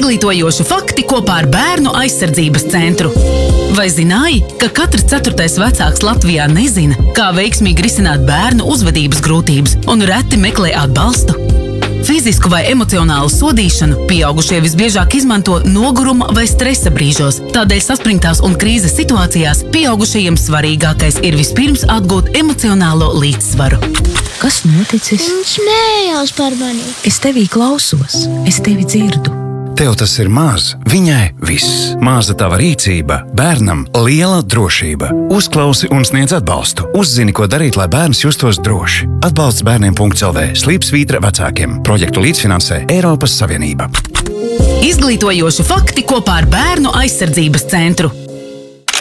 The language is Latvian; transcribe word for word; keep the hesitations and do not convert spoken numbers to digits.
Izglītojoši fakti kopā ar Bērnu aizsardzības centru. Vai zināji, ka katrs ceturtais vecāks Latvijā nezina, kā veiksmīgi risināt bērnu uzvedības grūtības un reti meklē atbalstu? Fizisku vai emocionālu sodīšanu pieaugušie visbiežāk izmanto noguruma vai stresa brīžos. Tādēļ saspringtās un krīzes situācijās pieaugušajiem svarīgākais ir vispirms atgūt emocionālo līdzsvaru. Kas noticis? Viņš smējās par mani. Es tevī klausos, es tevi dzirdu. Tev tas ir maz, viņai viss. Maza tava rīcība, bērnam liela drošība. Uzklausi un sniedz atbalstu. Uzzini, ko darīt, lai bērns justos droši. Atbalsts bērniem punkt el vē. Slīpsvītra vecākiem. Projektu līdzfinansē Eiropas Savienība. Izglītojoši fakti kopā ar Bērnu aizsardzības centru.